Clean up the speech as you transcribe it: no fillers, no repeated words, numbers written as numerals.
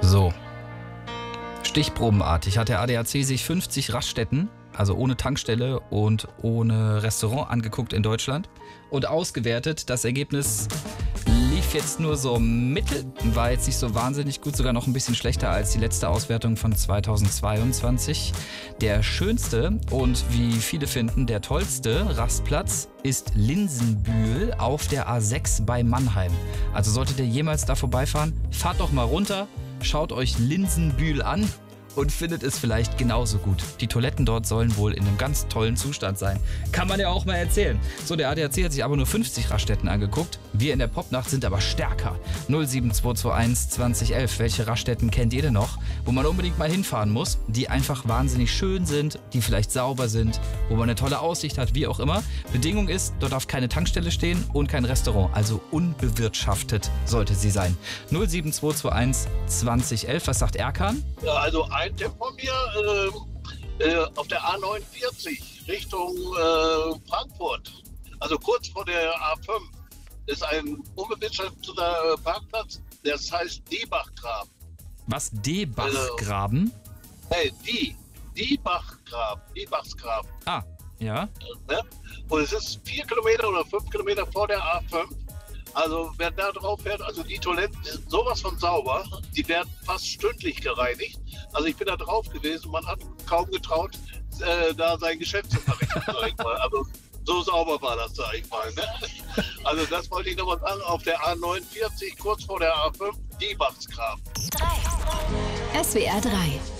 So, stichprobenartig hat der ADAC sich 50 Raststätten, also ohne Tankstelle und ohne Restaurant, angeguckt in Deutschland und ausgewertet. Das Ergebnis lief jetzt nur so mittel, war jetzt nicht so wahnsinnig gut, sogar noch ein bisschen schlechter als die letzte Auswertung von 2022. Der schönste und wie viele finden, der tollste Rastplatz ist Linsenbühl auf der A6 bei Mannheim. Also solltet ihr jemals da vorbeifahren, fahrt doch mal runter, schaut euch Linsenbühl an und findet es vielleicht genauso gut. Die Toiletten dort sollen wohl in einem ganz tollen Zustand sein. Kann man ja auch mal erzählen. So, der ADAC hat sich aber nur 50 Raststätten angeguckt. Wir in der Popnacht sind aber stärker. 07221 2011. Welche Raststätten kennt ihr denn noch, wo man unbedingt mal hinfahren muss, die einfach wahnsinnig schön sind, die vielleicht sauber sind, wo man eine tolle Aussicht hat, wie auch immer. Bedingung ist, dort darf keine Tankstelle stehen und kein Restaurant. Also unbewirtschaftet sollte sie sein. 07221 2011. Was sagt Erkan? Ja, also ein Tipp von mir, auf der A49 Richtung Frankfurt, also kurz vor der A5, ist ein unbewirtschafteter Parkplatz, das heißt Diebachgraben. Was? Debachgraben? Diebachsgraben. Ah, ja. Ne? Und es ist 4 Kilometer oder 5 Kilometer vor der A5. Also wer da drauf fährt, also die Toiletten sind sowas von sauber, die werden fast stündlich gereinigt. Also ich bin da drauf gewesen, man hat kaum getraut, da sein Geschäft zu verrichten, sag ich mal. Also so sauber war das, sag ich mal. Ne? Also das wollte ich nochmal sagen, auf der A49, kurz vor der A5, Diebachsgraben. SWR 3